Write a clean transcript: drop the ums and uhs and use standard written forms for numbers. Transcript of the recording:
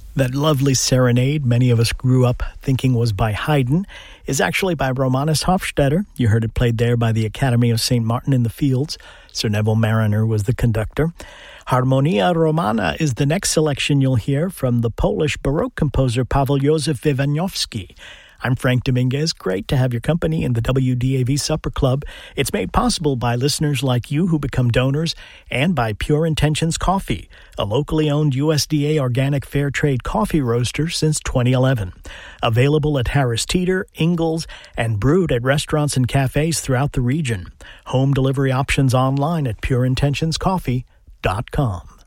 That lovely serenade many of us grew up thinking was by Haydn is actually by Romanus Hofstadter. You heard it played there by the Academy of St. Martin in the Fields. Sir Neville Marriner was the conductor. Harmonia Romana is the next selection you'll hear from the Polish Baroque composer Paweł Józef Wieniawski. I'm Frank Dominguez. Great to have your company in the WDAV Supper Club. It's made possible by listeners like you who become donors and by Pure Intentions Coffee, a locally owned USDA organic fair trade coffee roaster since 2011. Available at Harris Teeter, Ingles, and brewed at restaurants and cafes throughout the region. Home delivery options online at pureintentionscoffee.com.